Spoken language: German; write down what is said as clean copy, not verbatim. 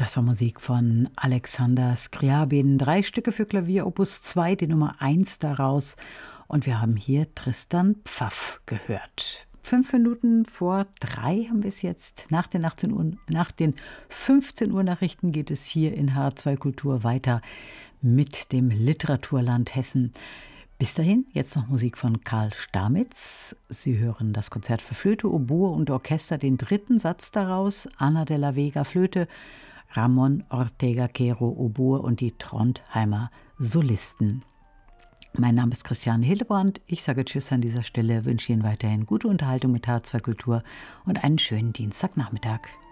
Das war Musik von Alexander Scriabin. 3 Stücke für Klavier, Opus 2, die Nummer 1 daraus. Und wir haben hier Tristan Pfaff gehört. 5 Minuten vor 3 haben wir es jetzt. Nach den 15 Uhr Nachrichten geht es hier in H2 Kultur weiter mit dem Literaturland Hessen. Bis dahin jetzt noch Musik von Karl Stamitz. Sie hören das Konzert für Flöte, Oboe und Orchester, den 3. Satz daraus. Ana de la Vega Flöte, Ramon Ortega Quero Oboe und die Trondheimer Solisten. Mein Name ist Christiane Hildebrand. Ich sage Tschüss an dieser Stelle, wünsche Ihnen weiterhin gute Unterhaltung mit H2 Kultur und einen schönen Dienstagnachmittag.